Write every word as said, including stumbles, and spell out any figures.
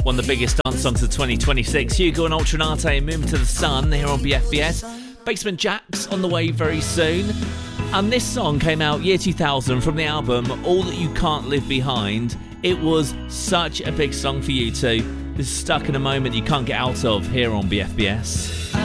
One of the biggest dance songs of twenty twenty-six. Hugo and Ultranate and Move to the Sun here on B F B S. Basement Jaxx on the way very soon. And this song came out year two thousand from the album All That You Can't Live Behind. It was such a big song for U two. This is Stuck in a Moment you can't get out of here on B F B S.